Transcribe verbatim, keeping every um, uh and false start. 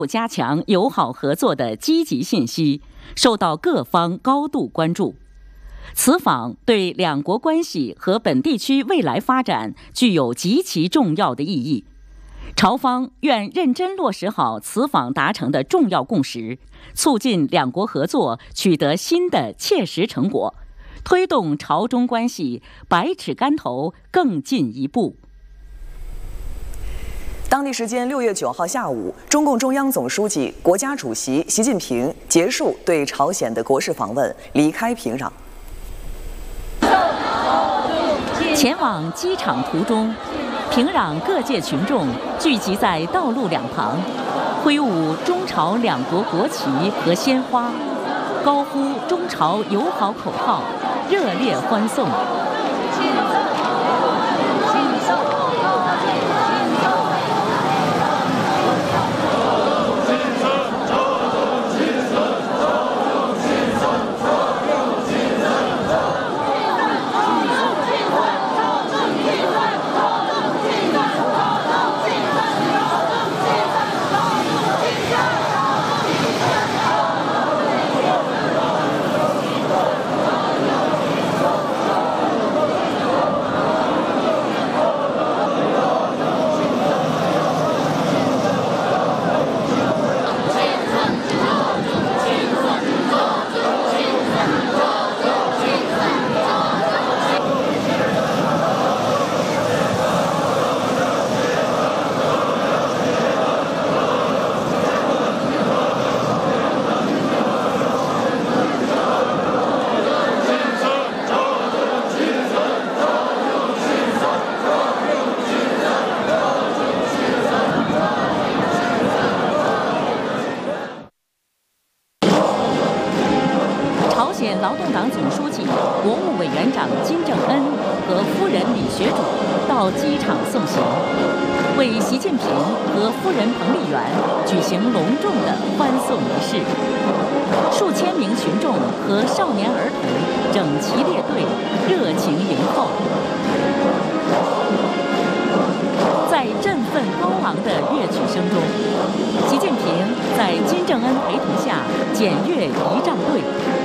加强友好合作的积极信息，受到各方高度关注。此访对两国关系和本地区未来发展具有极其重要的意义。朝方愿认真落实好此访达成的重要共识，促进两国合作取得新的切实成果，推动朝中关系百尺竿头更进一步。 当地时间六月九号下午，中共中央总书记、国家主席习近平结束对朝鲜的国事访问，离开平壤。 前往机场途中，平壤各界群众聚集在道路两旁，挥舞中朝两国国旗和鲜花，高呼中朝友好口号，热烈欢送。劳动党总书记、国务委员长金正恩和夫人李学主到机场送行，为习近平和夫人彭丽媛举行隆重的欢送仪式。数千名群众和少年儿童整齐列队，热情迎候。在振奋高昂的乐曲声中，习近平在金正恩陪同下检阅仪仗队。